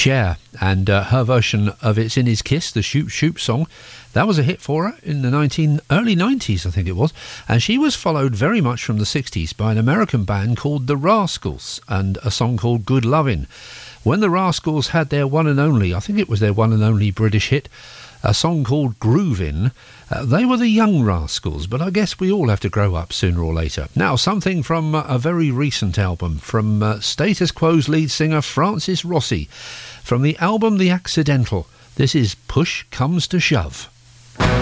Cher, and her version of It's in His Kiss, the Shoop Shoop song. That was a hit for her in the early 90s, I think it was, and she was followed very much from the 60s by an American band called The Rascals and a song called Good Lovin'. When the Rascals had their one and only, I think it was their one and only British hit, a song called Groovin', they were the Young Rascals, but I guess we all have to grow up sooner or later. Now, something from a very recent album from Status Quo's lead singer Francis Rossi, from the album The Accidental. This is Push Comes to Shove.